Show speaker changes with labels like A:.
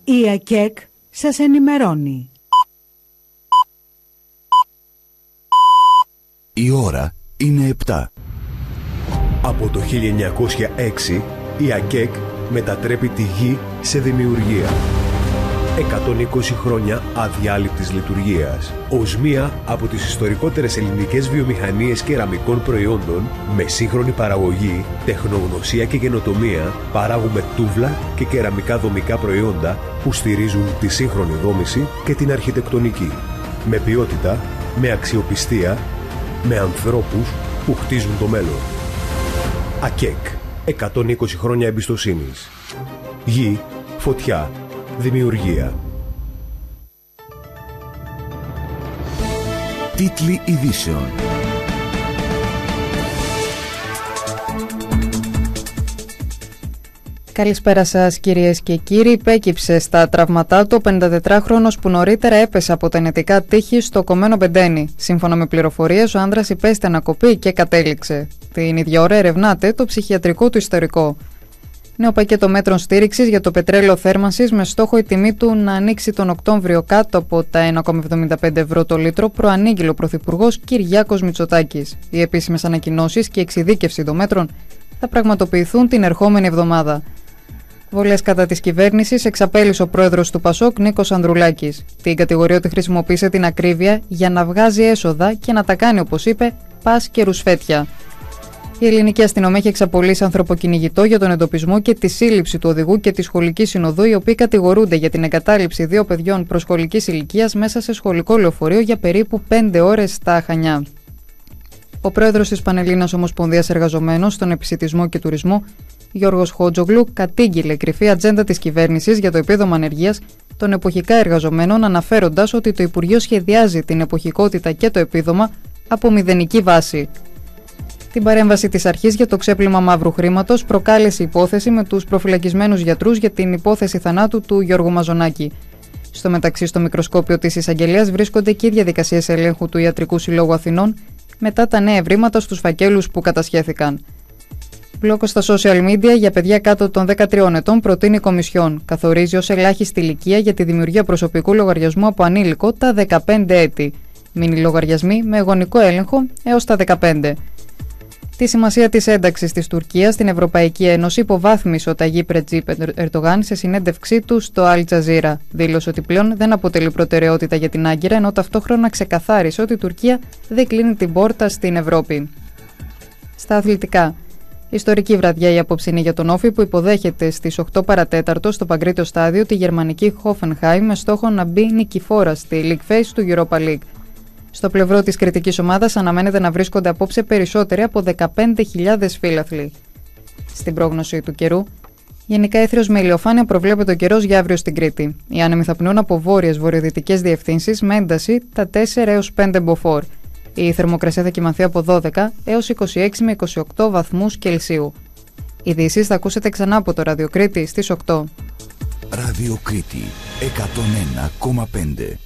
A: Η ΑΚΕΚ σας ενημερώνει.
B: Η ώρα είναι 7.
C: Από το 1906 η ΑΚΕΚ μετατρέπει τη γη σε δημιουργία. 120 χρόνια αδιάλειπτης λειτουργίας. Ως μία από τις ιστορικότερες ελληνικές βιομηχανίες κεραμικών προϊόντων, με σύγχρονη παραγωγή, τεχνογνωσία και καινοτομία, παράγουμε τούβλα και κεραμικά δομικά προϊόντα που στηρίζουν τη σύγχρονη δόμηση και την αρχιτεκτονική. Με ποιότητα, με αξιοπιστία, με ανθρώπους που χτίζουν το μέλλον. ΑΚΕΚ. 120 χρόνια εμπιστοσύνης. Γη, φωτιά, δημιουργία.
B: Τίτλοι ειδήσεων.
D: Καλησπέρα σας κυρίες και κύριοι. Υπέκυψε στα τραυματά του ο 54χρονος που νωρίτερα έπεσε από τα ενετικά τείχη στο κομμένο Μπεντένι. Σύμφωνα με πληροφορίες, ο άνδρας υπέστη ανακοπή και κατέληξε. Την ίδια ώρα ερευνάται το ψυχιατρικό του ιστορικό. Νέο πακέτο μέτρων στήριξης για το πετρέλαιο θέρμανσης με στόχο η τιμή του να ανοίξει τον Οκτώβριο κάτω από τα 1,75 ευρώ το λίτρο, προανήγγειλε ο Πρωθυπουργός Κυριάκος Μητσοτάκης. Οι επίσημες ανακοινώσεις και η εξειδίκευση των μέτρων θα πραγματοποιηθούν την ερχόμενη εβδομάδα. Βολές κατά της κυβέρνησης εξαπέλυσε ο πρόεδρος του ΠΑΣΟΚ Νίκος Ανδρουλάκης. Την κατηγορία ότι χρησιμοποίησε την ακρίβεια για να βγάζει έσοδα και να τα κάνει, όπως είπε, πας και ρουσφέτια. Η ελληνική αστυνομία έχει εξαπολύσει ανθρωποκυνηγητό για τον εντοπισμό και τη σύλληψη του οδηγού και τη σχολική συνοδού, οι οποίοι κατηγορούνται για την εγκατάλειψη 2 παιδιών προσχολικής ηλικίας μέσα σε σχολικό λεωφορείο για περίπου 5 ώρες στα Χανιά. Ο πρόεδρος της Πανελλήνιας Ομοσπονδίας Εργαζομένων στον Επισιτισμό και Τουρισμό, Γιώργος Χότζογλου, κατήγγειλε κρυφή ατζέντα της κυβέρνησης για το επίδομα ανεργίας των εποχικά εργαζομένων, αναφέροντας ότι το Υπουργείο σχεδιάζει την εποχικότητα και το επίδομα από μηδενική βάση. Την παρέμβαση της αρχής για το ξέπλυμα μαύρου χρήματος προκάλεσε υπόθεση με τους προφυλακισμένους γιατρούς για την υπόθεση θανάτου του Γιώργου Μαζονάκη. Στο μεταξύ, στο μικροσκόπιο της εισαγγελίας βρίσκονται και οι διαδικασίες ελέγχου του Ιατρικού Συλλόγου Αθηνών μετά τα νέα ευρήματα στους φακέλους που κατασχέθηκαν. Μπλόκο στα social media για παιδιά κάτω των 13 ετών προτείνει η Κομισιόν. Καθορίζει ως ελάχιστη ηλικία για τη δημιουργία προσωπικού λογαριασμού από ανήλικο τα 15 έτη. Μίνι λογαριασμοί με γονικό έλεγχο έως τα 15. Τη σημασία της ένταξης της Τουρκίας στην Ευρωπαϊκή Ένωση υποβάθμισε ο Ταγίπ Ρετζίπ Ερντογάν σε συνέντευξή του στο Αλ Τζαζίρα. Δήλωσε ότι πλέον δεν αποτελεί προτεραιότητα για την Άγκυρα, ενώ ταυτόχρονα ξεκαθάρισε ότι η Τουρκία δεν κλείνει την πόρτα στην Ευρώπη. Στα αθλητικά. Ιστορική βραδιά η απόψινή για τον Όφη που υποδέχεται στις 8 παρατέταρτο στο Παγκρίτιο Στάδιο τη γερμανική Hoffenheim με στόχο να μπει νικηφόρα στη League Phase του Europa League. Στο πλευρό της κριτικής ομάδας αναμένεται να βρίσκονται απόψε περισσότεροι από 15.000 φίλαθλοι. Στην πρόγνωση του καιρού, γενικά έθριος με ηλιοφάνεια προβλέπεται ο καιρός για αύριο στην Κρήτη. Οι άνεμοι θα πνέουν από βόρειες βορειοδυτικές διευθύνσεις με ένταση τα 4 έως 5 μποφόρ. Η θερμοκρασία θα κυμανθεί από 12 έως 26 με 28 βαθμούς Κελσίου. Ειδήσεις θα ακούσετε ξανά από το Ραδιοκρίτη στις 8.
B: Ραδιοκρίτη 101,5.